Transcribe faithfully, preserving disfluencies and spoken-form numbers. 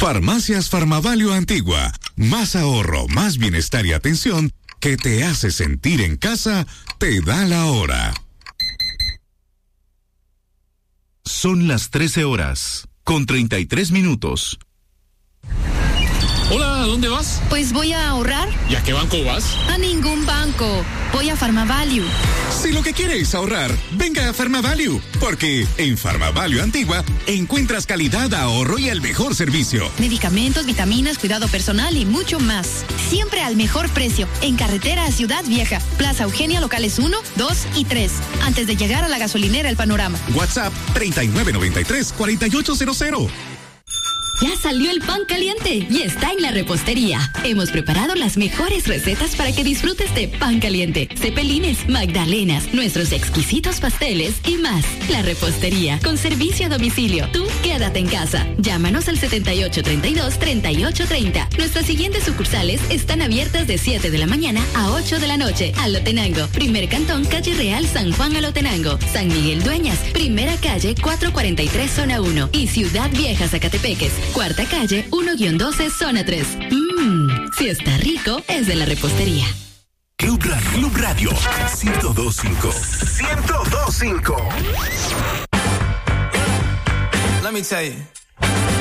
Farmacias Farmavalio Antigua. Más ahorro, más bienestar y atención que te hace sentir en casa, te da la hora. Son las trece horas, con treinta y tres minutos. Hola, ¿a dónde vas? Pues voy a ahorrar. ¿Y a qué banco vas? A ningún banco. Voy a Farmavalue. Si lo que quieres es ahorrar, venga a Farmavalue, porque en Farmavalue Antigua encuentras calidad, ahorro y el mejor servicio. Medicamentos, vitaminas, cuidado personal y mucho más. Siempre al mejor precio. En carretera a Ciudad Vieja, Plaza Eugenia, locales uno, dos y tres. Antes de llegar a la gasolinera El Panorama. WhatsApp treinta y nueve noventa y tres, cuarenta y ocho cero cero. Ya salió el pan caliente y está en la repostería. Hemos preparado las mejores recetas para que disfrutes de pan caliente, cepelines, magdalenas, nuestros exquisitos pasteles y más. La repostería con servicio a domicilio. Tú quédate en casa. Llámanos al setenta y ocho treinta y dos, treinta y ocho treinta. Nuestras siguientes sucursales están abiertas de siete de la mañana a ocho de la noche. Alotenango, primer cantón, calle Real, San Juan Alotenango. San Miguel Dueñas, primera calle, cuatrocientos cuarenta y tres, zona uno. Y Ciudad Vieja, Zacatepeques, cuarta calle, uno guión doce, zona tres. Mmm, si está rico, es de la repostería. Club, Club Radio, ciento dos punto cinco. ciento dos punto cinco. Let me tell you.